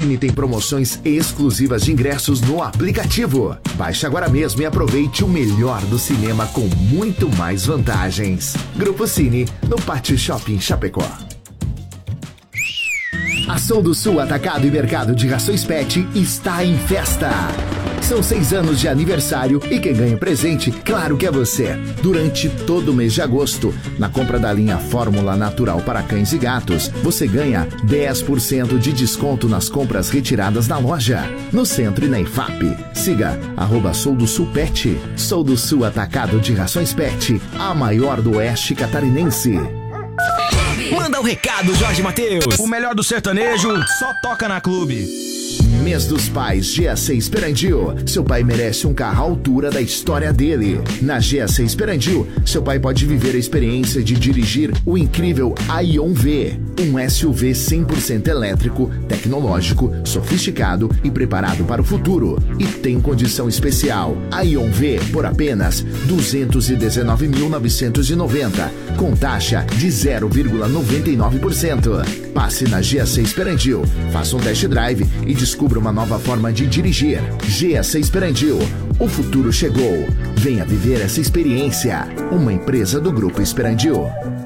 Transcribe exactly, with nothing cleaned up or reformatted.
Cine tem promoções exclusivas de ingressos no aplicativo. Baixe agora mesmo e aproveite o melhor do cinema com muito mais vantagens. Grupo Cine, no Pátio Shopping Chapecó. A Sul do Sul Atacado e Mercado de Rações Pet está em festa. São seis anos de aniversário e quem ganha presente, claro que é você. Durante todo o mês de agosto, na compra da linha Fórmula Natural para cães e gatos, você ganha dez por cento de desconto nas compras retiradas na loja. No centro e na I F A P. Siga arroba Sul do Sul Pet. Sul do Sul Atacado de Rações Pet, a maior do oeste catarinense. Manda o recado, Jorge Mateus. O melhor do sertanejo só toca na Clube. Mês dos Pais G A C Esperandil. Seu pai merece um carro à altura da história dele. Na G A C Esperandil, seu pai pode viver a experiência de dirigir o incrível Aion V, um S U V cem por cento elétrico, tecnológico, sofisticado e preparado para o futuro. E tem condição especial. Aion V por apenas duzentos e dezenove mil novecentos e noventa, com taxa de zero vírgula noventa e nove por cento. Passe na G A C Esperandil, faça um test drive e descubra uma nova forma de dirigir. G A C Esperandil, o futuro chegou. Venha viver essa experiência. Uma empresa do Grupo Esperandil.